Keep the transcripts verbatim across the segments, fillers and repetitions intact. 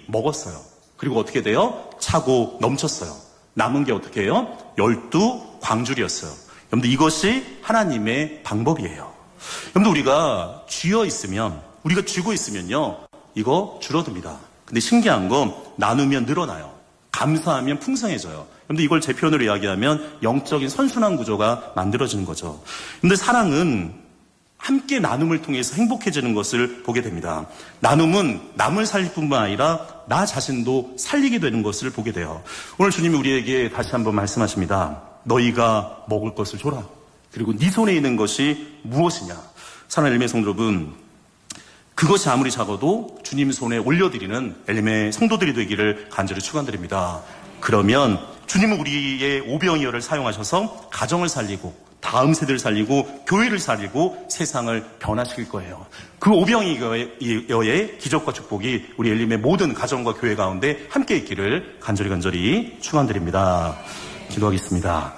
먹었어요. 그리고 어떻게 돼요? 차고 넘쳤어요. 남은 게 어떻게 해요? 열두 광줄이었어요. 여러분들 이것이 하나님의 방법이에요. 여러분들 우리가 쥐어 있으면, 우리가 쥐고 있으면요, 이거 줄어듭니다. 근데 신기한 건 나누면 늘어나요. 감사하면 풍성해져요. 그런데 이걸 제 표현으로 이야기하면 영적인 선순환 구조가 만들어지는 거죠. 그런데 사랑은 함께 나눔을 통해서 행복해지는 것을 보게 됩니다. 나눔은 남을 살릴 뿐만 아니라 나 자신도 살리게 되는 것을 보게 돼요. 오늘 주님이 우리에게 다시 한번 말씀하십니다. 너희가 먹을 것을 줘라. 그리고 네 손에 있는 것이 무엇이냐. 사랑하는 엘리메 성도 여러분, 그것이 아무리 작아도 주님 손에 올려드리는 엘리메 성도들이 되기를 간절히 축원드립니다. 그러면 주님은 우리의 오병이어를 사용하셔서 가정을 살리고 다음 세대를 살리고 교회를 살리고 세상을 변화시킬 거예요. 그 오병이어의 기적과 축복이 우리 엘리메 모든 가정과 교회 가운데 함께 있기를 간절히 간절히 축원드립니다. 기도하겠습니다.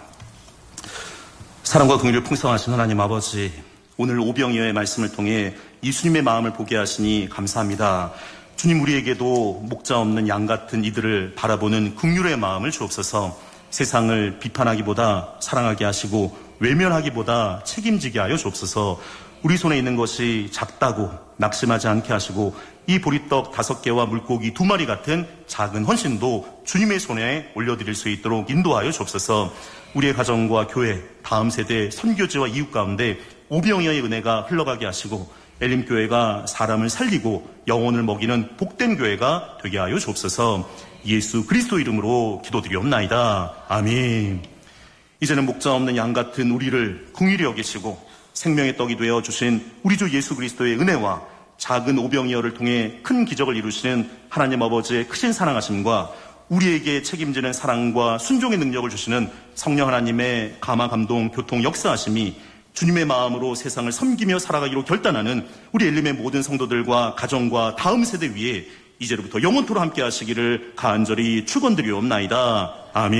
사랑과 긍휼을 풍성하신 하나님 아버지, 오늘 오병이어의 말씀을 통해 예수님의 마음을 보게 하시니 감사합니다. 주님, 우리에게도 목자 없는 양 같은 이들을 바라보는 긍휼의 마음을 주옵소서. 세상을 비판하기보다 사랑하게 하시고 외면하기보다 책임지게 하여 주옵소서. 우리 손에 있는 것이 작다고 낙심하지 않게 하시고 이 보리떡 다섯 개와 물고기 두 마리 같은 작은 헌신도 주님의 손에 올려드릴 수 있도록 인도하여 주옵소서. 우리의 가정과 교회, 다음 세대, 선교지와 이웃 가운데 오병이어의 은혜가 흘러가게 하시고 엘림교회가 사람을 살리고 영혼을 먹이는 복된 교회가 되게 하여 주옵소서. 예수 그리스도 이름으로 기도드리옵나이다. 아멘. 이제는 목자 없는 양 같은 우리를 긍휼히 여기시고 생명의 떡이 되어 주신 우리 주 예수 그리스도의 은혜와 작은 오병이어를 통해 큰 기적을 이루시는 하나님 아버지의 크신 사랑하심과 우리에게 책임지는 사랑과 순종의 능력을 주시는 성령 하나님의 감화 감동 교통 역사하심이 주님의 마음으로 세상을 섬기며 살아가기로 결단하는 우리 엘림의 모든 성도들과 가정과 다음 세대 위에 이제로부터 영원토록 함께 하시기를 간절히 축원드리옵나이다. 아멘.